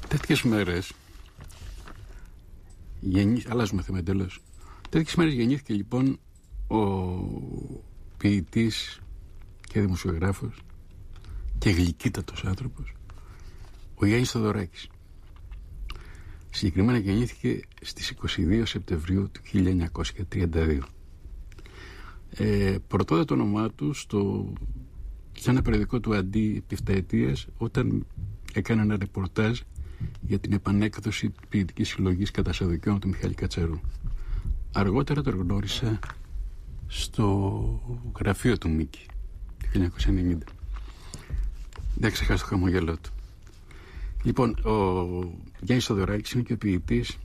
Τέτοιες μέρες αλλάζουμε θέμα εντελώς. Τέτοιες μέρες γεννήθηκε λοιπόν ο ποιητής και δημοσιογράφος και γλυκύτατος άνθρωπος, ο Γιάννης Θοδωράκης. Συγκεκριμένα γεννήθηκε στις 22 Σεπτεμβρίου του 1932. Πρωτόδε το όνομά του σε ένα περιοδικό του Αντί Πιφταετίας, όταν έκανε ένα ρεπορτάζ για την επανέκδοση ποιητικής συλλογής Κατασαδικιών του Μιχάλη Κατσαρού. Αργότερα το γνώρισα στο γραφείο του Μίκη το 1990. Δεν ξεχάσω το χαμογελό του. Λοιπόν, ο Γιάννης Θοδωράκης είναι και ο ποιητής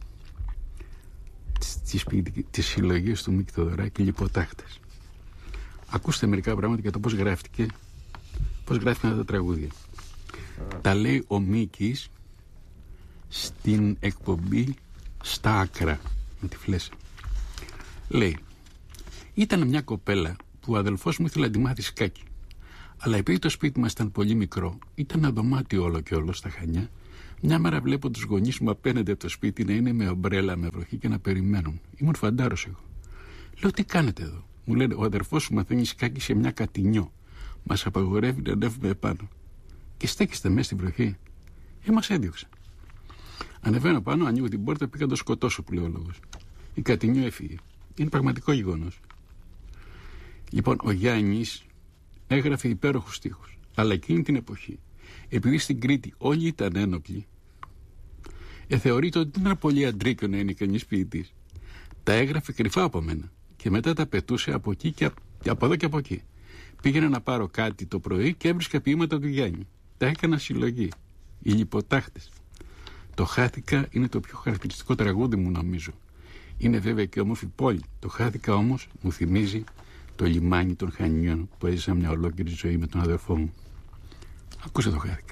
της συλλογής του Μίκη Θοδωράκη, Λιποτάχτες. Ακούστε μερικά πράγματα για το πώς γράφτηκαν τα τραγούδια. Τα λέει ο Μίκης στην εκπομπή Στα Άκρα με τη Φλέσσα. Λέει: ήταν μια κοπέλα που ο αδελφός μου ήθελε να τη μάθει σκάκι, αλλά επειδή το σπίτι μας ήταν πολύ μικρό, ήταν ένα δωμάτιο όλο και όλο στα Χανιά. Μια μέρα βλέπω τους γονείς μου απέναντι από το σπίτι να είναι με ομπρέλα, με βροχή και να περιμένουν. Ήμουν φαντάρος εγώ. Λέω: τι κάνετε εδώ? Μου λένε: ο αδερφός σου μαθαίνει σκάκι σε μια κατηνιό. Μας απαγορεύει να ανέβουμε επάνω. Και στέκεστε μέσα στη βροχή. Μας έδιωξε. Ανεβαίνω πάνω, ανοίγω την πόρτα, πήγα να το σκοτώσω, που λέει ο λόγος. Η κατηνιό έφυγε. Είναι πραγματικό γεγονός. Λοιπόν, ο Γιάννης έγραφε υπέροχους στίχους. Αλλά εκείνη την εποχή, επειδή στην Κρήτη όλοι ήταν ένοπλοι, θεωρείται ότι δεν ήταν πολύ αντρίκιο να είναι κανείς ποιητής. Τα έγραφε κρυφά από μένα και μετά τα πετούσε από εκεί και από εδώ και από εκεί. Πήγαινα να πάρω κάτι το πρωί και έβρισκα ποίηματα του Γιάννη. Τα έκανα συλλογή. Οι Λιποτάχτες. Το Χάθηκα είναι το πιο χαρακτηριστικό τραγούδι μου, νομίζω. Είναι βέβαια και όμορφη πόλη. Το Χάθηκα όμως μου θυμίζει το λιμάνι των Χανιών που έζησα μια ολόκληρη ζωή με τον αδερφό μου. Ακούσε το Χάθηκα.